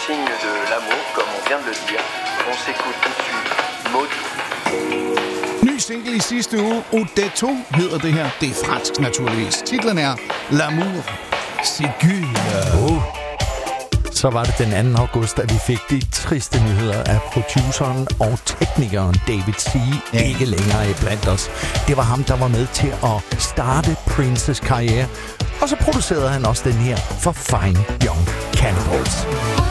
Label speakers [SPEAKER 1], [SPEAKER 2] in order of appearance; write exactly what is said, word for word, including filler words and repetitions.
[SPEAKER 1] signe de l'amour, comme on vient de le dire. On s'écoute tout de suite Maudit.
[SPEAKER 2] Ny single i sidste uge, Odetto hedder det her. Det er fransk naturligvis. Titlen er L'amour, c'est gul.
[SPEAKER 3] Oh. Så var det den anden august, at vi fik de triste nyheder af produceren og teknikeren David C. Ja. Ikke længere iblandt os. Det var ham, der var med til at starte Princes karriere. Og så producerede han også den her for Fine Young Cannibals.